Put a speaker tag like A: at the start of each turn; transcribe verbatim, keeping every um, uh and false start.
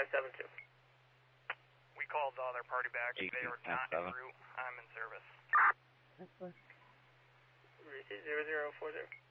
A: seven two.
B: We called the other party back. They were not en route. I'm in service.
A: Zero zero four zero.